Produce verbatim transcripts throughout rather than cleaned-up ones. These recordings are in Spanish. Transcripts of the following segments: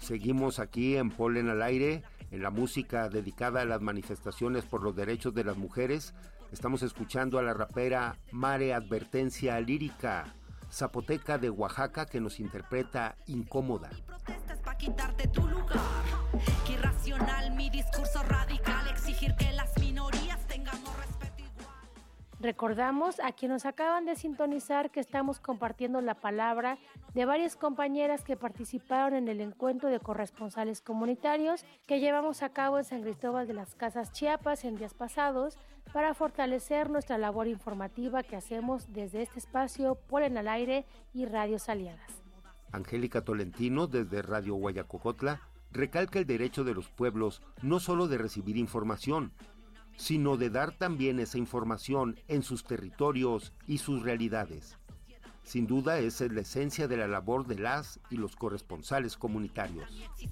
Seguimos aquí en Polen al Aire, en la música dedicada a las manifestaciones por los derechos de las mujeres. Estamos escuchando a la rapera Mare Advertencia Lírica, zapoteca de Oaxaca, que nos interpreta Incómoda. Mi protesta es pa' quitarte tu lugar. Que irracional mi discurso radical, exigir que las minorías tengamos respeto igual. Recordamos a quienes nos acaban de sintonizar que estamos compartiendo la palabra de varias compañeras que participaron en el encuentro de corresponsales comunitarios que llevamos a cabo en San Cristóbal de las Casas, Chiapas, en días pasados, para fortalecer nuestra labor informativa que hacemos desde este espacio Polen al Aire y Radios Aliadas. Angélica Tolentino, desde Radio Guayacocotla, recalca el derecho de los pueblos no solo de recibir información, sino de dar también esa información en sus territorios y sus realidades. Sin duda, esa es la esencia de la labor de las y los corresponsales comunitarios.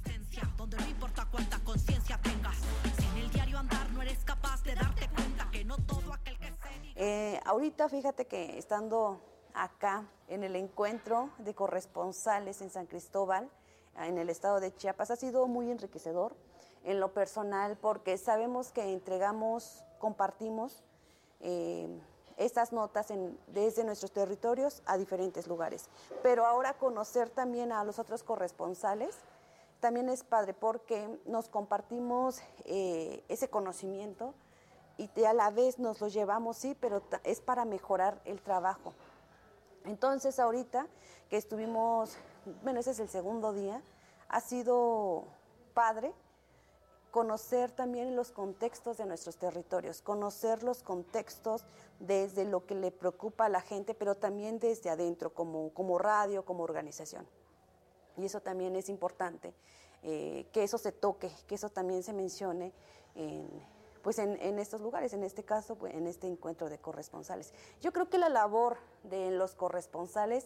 Donde no importa cuánta conciencia tengas, si en el diario andar no eres capaz de darte cuenta que no todo aquel que se diga... Eh, ahorita fíjate que estando acá en el encuentro de corresponsales en San Cristóbal, en el estado de Chiapas, ha sido muy enriquecedor en lo personal porque sabemos que entregamos, compartimos eh, estas notas en, desde nuestros territorios a diferentes lugares. Pero ahora conocer también a los otros corresponsales también es padre porque nos compartimos eh, ese conocimiento y a la vez nos lo llevamos, sí, pero es para mejorar el trabajo. Entonces ahorita que estuvimos, bueno, ese es el segundo día, ha sido padre conocer también los contextos de nuestros territorios, conocer los contextos desde lo que le preocupa a la gente, pero también desde adentro, como, como radio, como organización. Y eso también es importante, eh, que eso se toque, que eso también se mencione en, pues en, en estos lugares, en este caso, pues en este encuentro de corresponsales. Yo creo que la labor de los corresponsales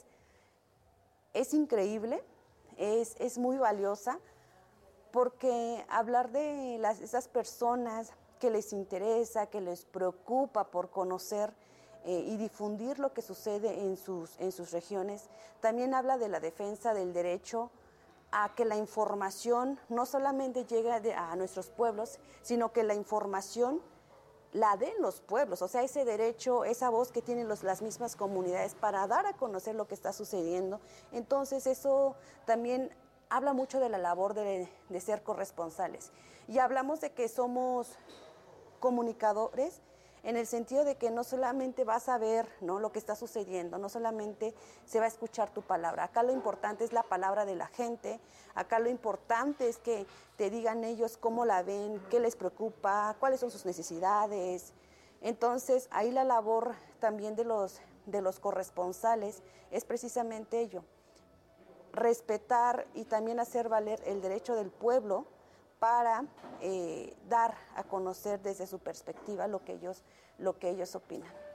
es increíble, es, es muy valiosa, porque hablar de las, esas personas que les interesa, que les preocupa por conocer eh, y difundir lo que sucede en sus, en sus regiones, también habla de la defensa del derecho a que la información no solamente llegue de, a nuestros pueblos, sino que la información la den los pueblos, o sea, ese derecho, esa voz que tienen los, las mismas comunidades para dar a conocer lo que está sucediendo. Entonces eso también habla mucho de la labor de, de ser corresponsales. Y hablamos de que somos comunicadores en el sentido de que no solamente vas a ver, ¿no?, lo que está sucediendo, no solamente se va a escuchar tu palabra. Acá lo importante es la palabra de la gente, acá lo importante es que te digan ellos cómo la ven, qué les preocupa, cuáles son sus necesidades. Entonces, ahí la labor también de los, de los corresponsales es precisamente ello, respetar y también hacer valer el derecho del pueblo para eh, dar a conocer desde su perspectiva lo que ellos, lo que ellos opinan.